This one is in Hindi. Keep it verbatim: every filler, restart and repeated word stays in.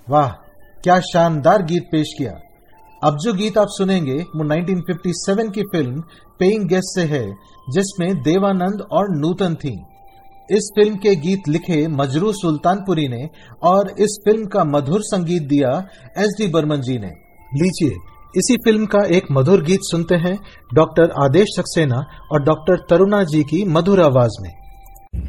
वाह, क्या शानदार गीत पेश किया। अब जो गीत आप सुनेंगे वो उन्नीस सौ सत्तावन की फिल्म पेइंग गेस्ट से है, जिसमें देवानंद और नूतन थी। इस फिल्म के गीत लिखे मजरू सुल्तानपुरी ने और इस फिल्म का मधुर संगीत दिया एस डी बर्मन जी ने। लीजिए इसी फिल्म का एक मधुर गीत सुनते हैं डॉक्टर आदेश सक्सेना और डॉक्टर तरुणा जी की मधुर आवाज में।